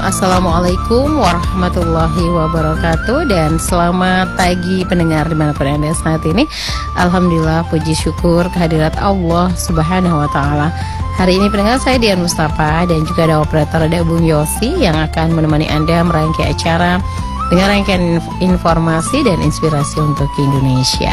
Assalamualaikum warahmatullahi wabarakatuh. Dan selamat pagi pendengar dimanapun Anda saat ini. Alhamdulillah, puji syukur kehadirat Allah Subhanahu wa ta'ala. Hari ini pendengar, saya Dian Mustafa dan juga ada operator, ada Bung Yosi yang akan menemani Anda merangkai acara dengan rangkaian informasi dan inspirasi untuk Indonesia.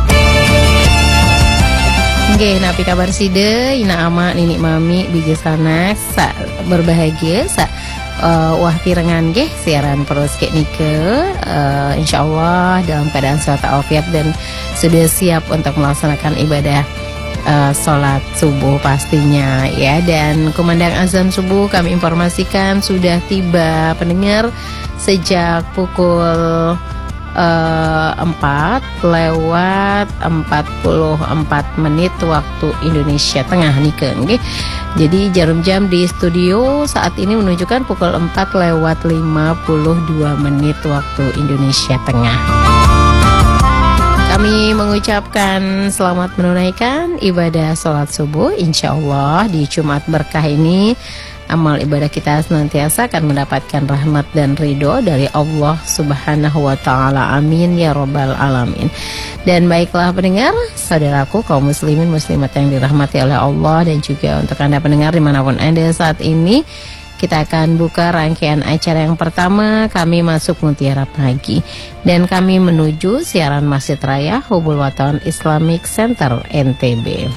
Oke, napi kabar side, ina ama, nini mami, biji sanak, sa berbahagia, sa wah pirengan ge, siaran perus kek nike, insyaallah dalam keadaan sehat walafiat dan sudah siap untuk melaksanakan ibadah sholat subuh pastinya ya. Dan kumandang azan subuh kami informasikan sudah tiba pendengar sejak pukul 4:44 waktu Indonesia Tengah nih kan. Jadi jarum jam di studio saat ini menunjukkan pukul 4:52 waktu Indonesia Tengah. Kami mengucapkan selamat menunaikan ibadah sholat subuh. Insya Allah di Jumat berkah ini amal ibadah kita senantiasa akan mendapatkan rahmat dan ridho dari Allah Subhanahu wa ta'ala. Amin ya robbal alamin. Dan baiklah pendengar, saudaraku kaum muslimin muslimat yang dirahmati oleh Allah, dan juga untuk Anda pendengar dimanapun Anda saat ini, kita akan buka rangkaian acara yang pertama. Kami masuk Mutiara Pagi dan kami menuju siaran Masjid Raya Hubul Waton Islamic Center NTB.